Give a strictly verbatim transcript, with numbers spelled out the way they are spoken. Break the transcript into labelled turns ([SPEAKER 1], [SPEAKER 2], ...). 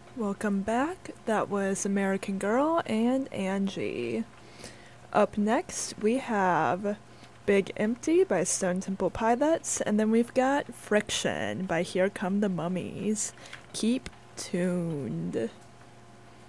[SPEAKER 1] Welcome back. That was American Girl and Angie. Up next, we have Big Empty by Stone Temple Pilots, and then we've got Friction by Here Come the Mummies. Keep tuned.